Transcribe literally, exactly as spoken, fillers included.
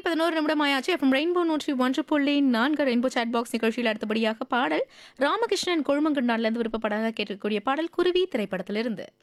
பதினொன்று நிமிடம் ஆயாச்சு. எஃப்எம் ரெயின்போ நூற்றி ஒன்று புள்ளி நான்கு ரெயின்போ சாட் பாக்ஸ் நிகழ்ச்சியில் அடுத்தபடியாக பாடல் ராமகிருஷ்ணன் கொழுமங்கண்டான்லேருந்து விருப்பப்படாத கேட்கக்கூடிய பாடல் குருவி திரைப்படத்திலிருந்து.